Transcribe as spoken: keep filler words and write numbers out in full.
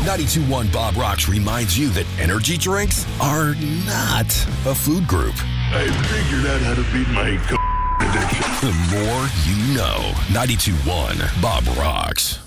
ninety-two point one Bob Rocks reminds you that energy drinks are not a food group. I figured out how to beat my addiction. The more you know. ninety-two point one Bob Rocks.